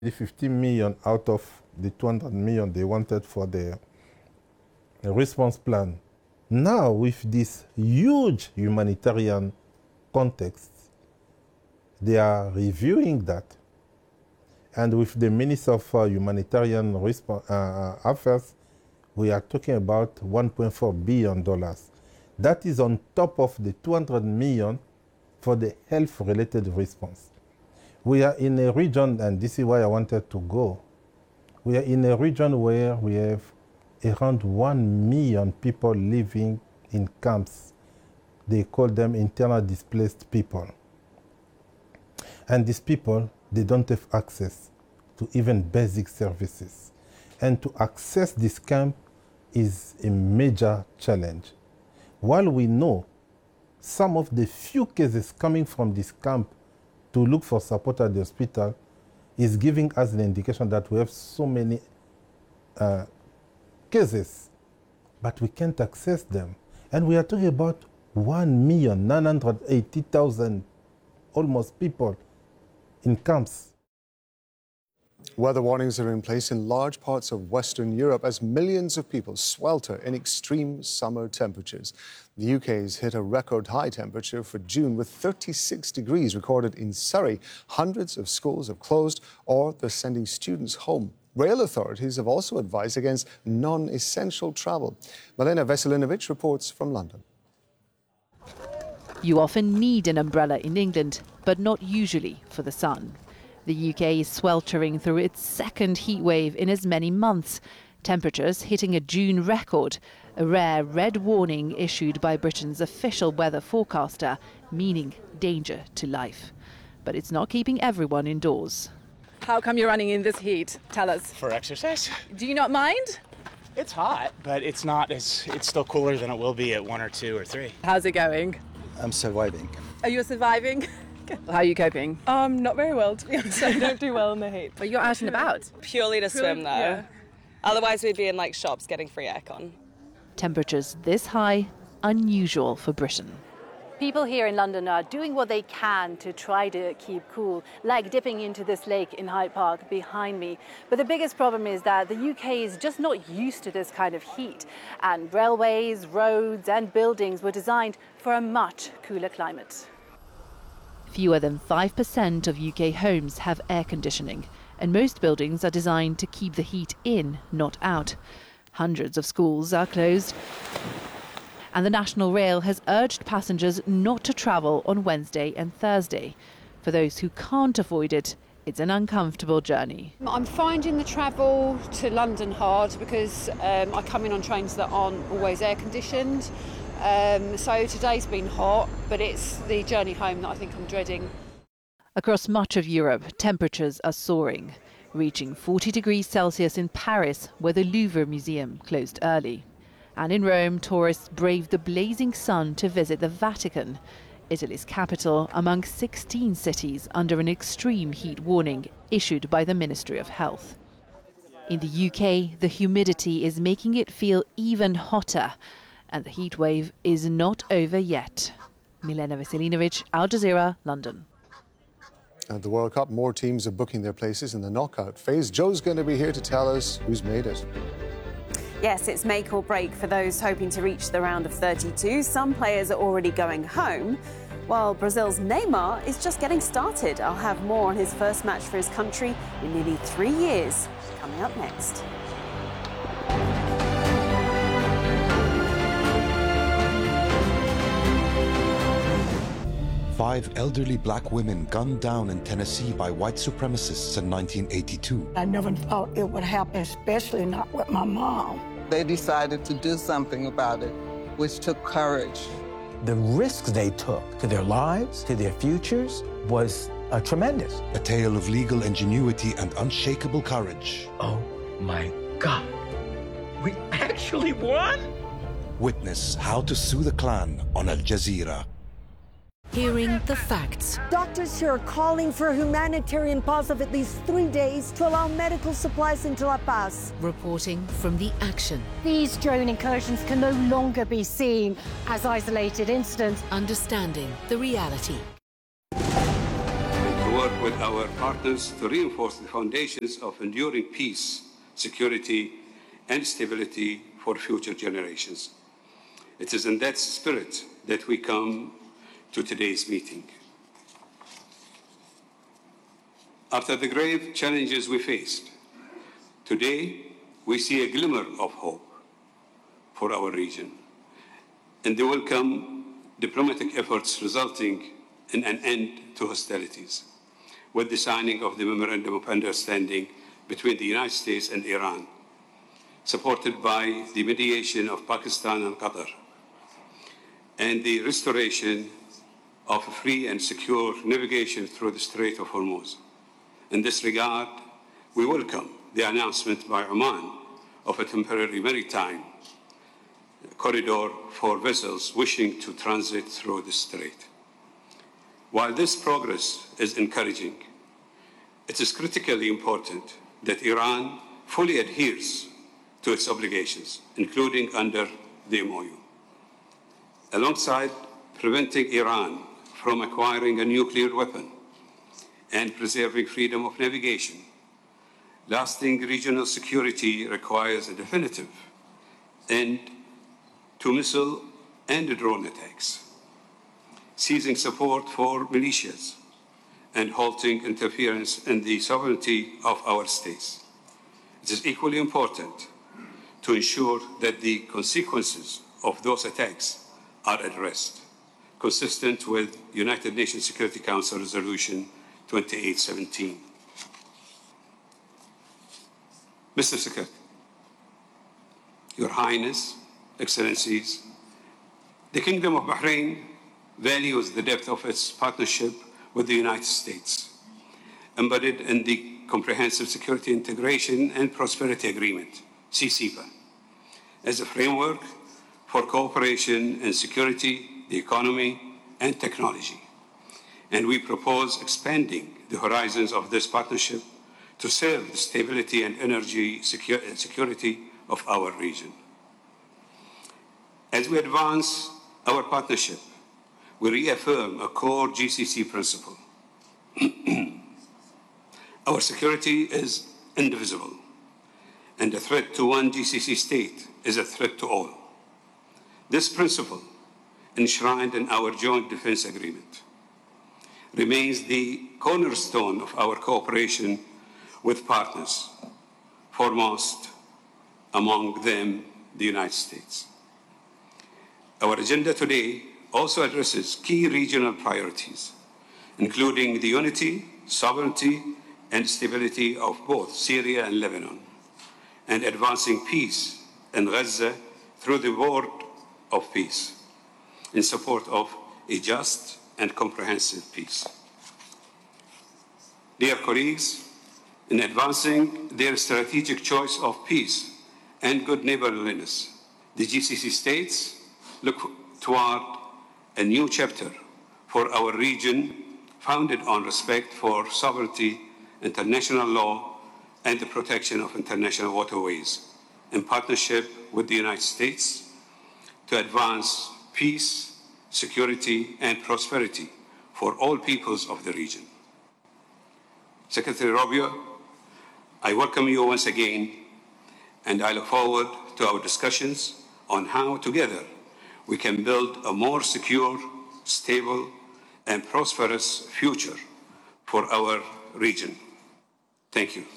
The 15 million out of the 200 million they wanted for the response plan. Now, with this huge humanitarian context, they are reviewing that. And with the Minister of Humanitarian Affairs, we are talking about $1.4 billion. That is on top of the 200 million for the health-related response. We are in a region, and this is why I wanted to go. We are in a region where we have around 1 million people living in camps. They call them internally displaced people. And these people, they don't have access to even basic services. And to access this camp is a major challenge. While we know some of the few cases coming from this camp to look for support at the hospital is giving us an indication that we have so many cases, but we can't access them. And we are talking about 1,980,000 almost people in camps. Weather warnings are in place in large parts of Western Europe as millions of people swelter in extreme summer temperatures. The UK's hit a record high temperature for June with 36 degrees recorded in Surrey. Hundreds of schools have closed or they're sending students home. Rail authorities have also advised against non-essential travel. Milena Veselinovic reports from London. You often need an umbrella in England, but not usually for the sun. The UK is sweltering through its second heat wave in as many months. Temperatures hitting a June record, a rare red warning issued by Britain's official weather forecaster, meaning danger to life. But it's not keeping everyone indoors. How come you're running in this heat? Tell us. For exercise. Do you not mind? It's hot, but it's still cooler than it will be at 1 or 2 or 3. How's it going? I'm surviving. Are you surviving? How are you coping? Not very well, to be honest. I don't do well in the heat. But you're out and about. Purely to swim, though. Yeah. Otherwise, we'd be in shops getting free aircon. Temperatures this high, unusual for Britain. People here in London are doing what they can to try to keep cool, like dipping into this lake in Hyde Park behind me. But the biggest problem is that the UK is just not used to this kind of heat, and railways, roads and buildings were designed for a much cooler climate. Fewer than 5% of UK homes have air conditioning, and most buildings are designed to keep the heat in, not out. Hundreds of schools are closed, and the National Rail has urged passengers not to travel on Wednesday and Thursday. For those who can't avoid it, it's an uncomfortable journey. I'm finding the travel to London hard because I come in on trains that aren't always air conditioned. So today's been hot, but it's the journey home that I think I'm dreading. Across much of Europe, temperatures are soaring, reaching 40 degrees Celsius in Paris, where the Louvre Museum closed early. And in Rome, tourists braved the blazing sun to visit the Vatican, Italy's capital, among 16 cities under an extreme heat warning issued by the Ministry of Health. In the UK, the humidity is making it feel even hotter, and the heat wave is not over yet. Milena Veselinovic, Al Jazeera, London. At the World Cup, more teams are booking their places in the knockout phase. Joe's going to be here to tell us who's made it. Yes, it's make or break for those hoping to reach the round of 32. Some players are already going home, while Brazil's Neymar is just getting started. I'll have more on his first match for his country in nearly 3 years, coming up next. 5 elderly black women gunned down in Tennessee by white supremacists in 1982. I never thought it would happen, especially not with my mom. They decided to do something about it, which took courage. The risks they took to their lives, to their futures, was tremendous. A tale of legal ingenuity and unshakable courage. Oh my God, we actually won? Witness How to Sue the Klan on Al Jazeera. Hearing the facts. Doctors here are calling for a humanitarian pause of at least 3 days to allow medical supplies into La Paz. Reporting from the action. These drone incursions can no longer be seen as isolated incidents. Understanding the reality. to work with our partners to reinforce the foundations of enduring peace, security, and stability for future generations. It is in that spirit that we come to today's meeting. After the grave challenges we faced, today we see a glimmer of hope for our region and the welcome diplomatic efforts resulting in an end to hostilities with the signing of the Memorandum of Understanding between the United States and Iran, supported by the mediation of Pakistan and Qatar, and the restoration of free and secure navigation through the Strait of Hormuz. In this regard, we welcome the announcement by Oman of a temporary maritime corridor for vessels wishing to transit through the strait. While this progress is encouraging, it is critically important that Iran fully adheres to its obligations, including under the MOU. Alongside preventing Iran from acquiring a nuclear weapon and preserving freedom of navigation, lasting regional security requires a definitive end to missile and drone attacks, ceasing support for militias, and halting interference in the sovereignty of our states. It is equally important to ensure that the consequences of those attacks are addressed, consistent with United Nations Security Council Resolution 2817. Mr. Secretary, Your Highness, Excellencies, the Kingdom of Bahrain values the depth of its partnership with the United States, embedded in the Comprehensive Security Integration and Prosperity Agreement, CCPA, as a framework for cooperation in security, the economy, and technology. And we propose expanding the horizons of this partnership to serve the stability and energy security of our region. As we advance our partnership, we reaffirm a core GCC principle. Our security is indivisible, and a threat to one GCC state is a threat to all. This principle, enshrined in our Joint Defense Agreement, remains the cornerstone of our cooperation with partners, foremost among them the United States. Our agenda today also addresses key regional priorities, including the unity, sovereignty, and stability of both Syria and Lebanon, and advancing peace in Gaza through the Board of Peace in support of a just and comprehensive peace. Dear colleagues, in advancing their strategic choice of peace and good neighborliness, the GCC states look toward a new chapter for our region founded on respect for sovereignty, international law, and the protection of international waterways, in partnership with the United States to advance peace, security, and prosperity for all peoples of the region. Secretary Rubio, I welcome you once again, and I look forward to our discussions on how together we can build a more secure, stable, and prosperous future for our region. Thank you.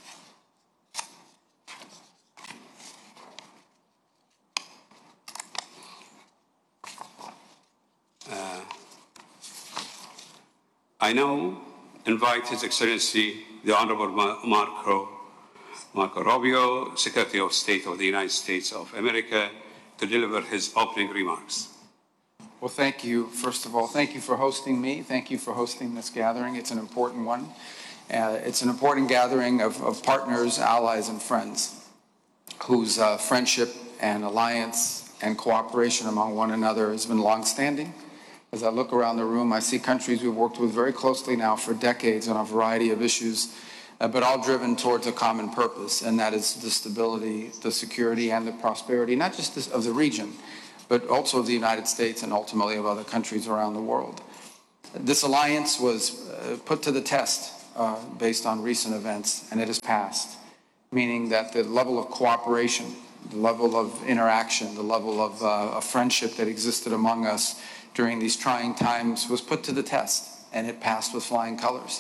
I now invite His Excellency, the Honorable Marco Rubio, Secretary of State of the United States of America, to deliver his opening remarks. Well, thank you. First of all, thank you for hosting me. Thank you for hosting this gathering. It's an important one. It's an important gathering of partners, allies, and friends whose friendship and alliance and cooperation among one another has been longstanding. As I look around the room, I see countries we've worked with very closely now for decades on a variety of issues, but all driven towards a common purpose, and that is the stability, the security, and the prosperity, not just of the region, but also of the United States and ultimately of other countries around the world. This alliance was put to the test based on recent events, and it has passed, meaning that the level of cooperation, the level of interaction, the level of friendship that existed among us during these trying times was put to the test, and it passed with flying colors.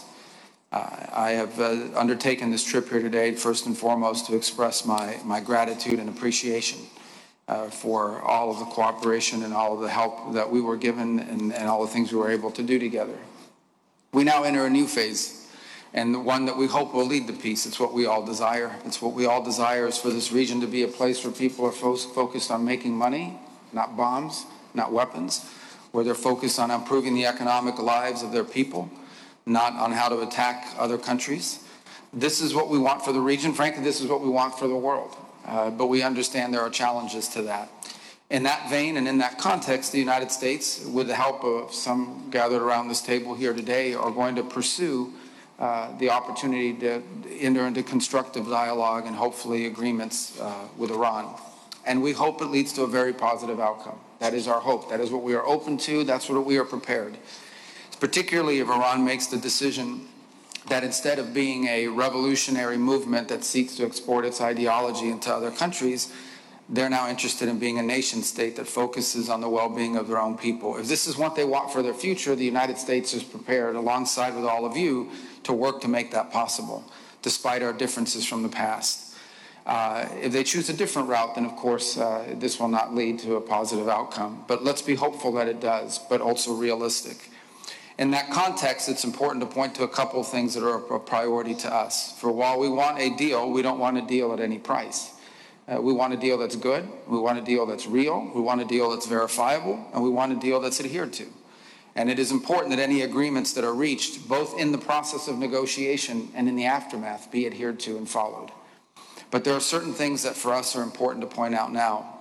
I have undertaken this trip here today, first and foremost, to express my gratitude and appreciation for all of the cooperation and all of the help that we were given and all the things we were able to do together. We now enter a new phase, and one that we hope will lead to peace. It's what we all desire. It's what we all desire is for this region to be a place where people are focused on making money, not bombs, not weapons, where they're focused on improving the economic lives of their people, not on how to attack other countries. This is what we want for the region. Frankly, this is what we want for the world. But we understand there are challenges to that. In that vein and in that context, the United States, with the help of some gathered around this table here today, are going to pursue the opportunity to enter into constructive dialogue and hopefully agreements with Iran. And we hope it leads to a very positive outcome. That is our hope. That is what we are open to. That's what we are prepared. Particularly if Iran makes the decision that instead of being a revolutionary movement that seeks to export its ideology into other countries, they're now interested in being a nation state that focuses on the well-being of their own people. If this is what they want for their future, the United States is prepared, alongside with all of you, to work to make that possible, despite our differences from the past. If they choose a different route, then of course this will not lead to a positive outcome. But let's be hopeful that it does, but also realistic. In that context, it's important to point to a couple of things that are a priority to us. For while we want a deal, we don't want a deal at any price. We want a deal that's good, we want a deal that's real, we want a deal that's verifiable, and we want a deal that's adhered to. And it is important that any agreements that are reached, both in the process of negotiation and in the aftermath, be adhered to and followed. But there are certain things that for us are important to point out now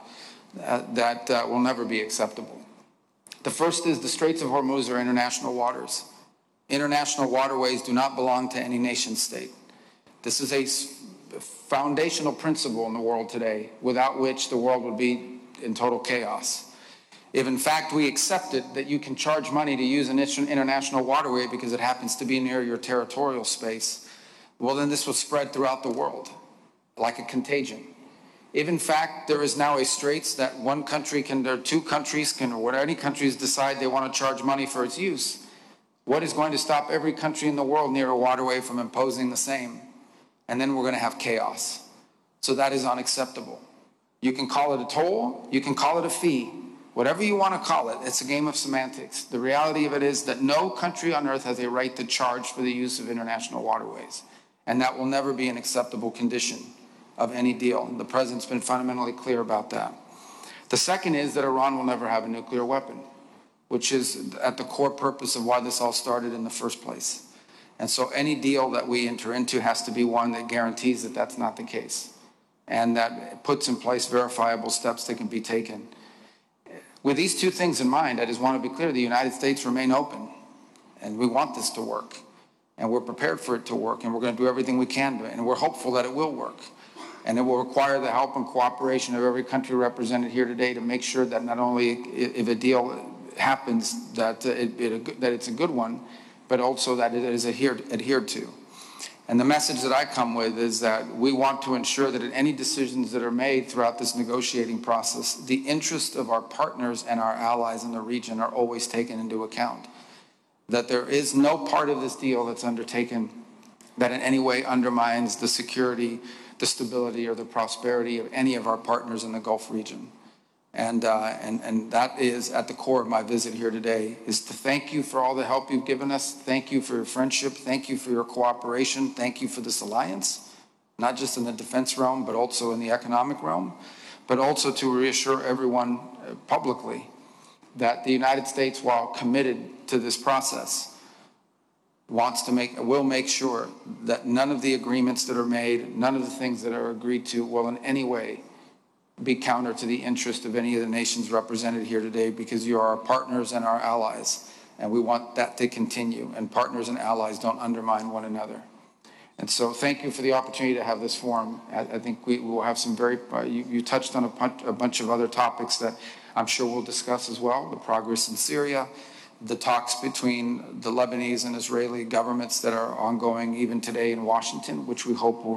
that will never be acceptable. The first is the Straits of Hormuz are international waters. International waterways do not belong to any nation state. This is a foundational principle in the world today, without which the world would be in total chaos. If in fact we accepted that you can charge money to use an international waterway because it happens to be near your territorial space, well then this will spread throughout the world like a contagion. If in fact there is now a straits that one country can, or two countries can, or any countries decide they want to charge money for its use, what is going to stop every country in the world near a waterway from imposing the same? And then we're going to have chaos. So that is unacceptable. You can call it a toll, you can call it a fee, whatever you want to call it, it's a game of semantics. The reality of it is that no country on earth has a right to charge for the use of international waterways. And that will never be an acceptable condition of any deal. The President's been fundamentally clear about that. The second is that Iran will never have a nuclear weapon, which is at the core purpose of why this all started in the first place. And so any deal that we enter into has to be one that guarantees that that's not the case, and that puts in place verifiable steps that can be taken. With these two things in mind, I just want to be clear, the United States remain open, and we want this to work, and we're prepared for it to work, and we're going to do everything we can do it, and we're hopeful that it will work. And it will require the help and cooperation of every country represented here today to make sure that not only if a deal happens that it's a good one, but also that it is adhered to. And the message that I come with is that we want to ensure that in any decisions that are made throughout this negotiating process, the interests of our partners and our allies in the region are always taken into account. That there is no part of this deal that's undertaken that in any way undermines the security, the stability, or the prosperity of any of our partners in the Gulf region. And that is at the core of my visit here today, is to thank you for all the help you've given us. Thank you for your friendship. Thank you for your cooperation. Thank you for this alliance, not just in the defense realm, but also in the economic realm, but also to reassure everyone publicly that the United States, while committed to this process, will make sure that none of the agreements that are made, none of the things that are agreed to will in any way be counter to the interest of any of the nations represented here today, because you are our partners and our allies, and we want that to continue, and partners and allies don't undermine one another. And so thank you for the opportunity to have this forum. I think we will have some very, you touched on a bunch of other topics that I'm sure we'll discuss as well, the progress in Syria, the talks between the Lebanese and Israeli governments that are ongoing even today in Washington, which we hope will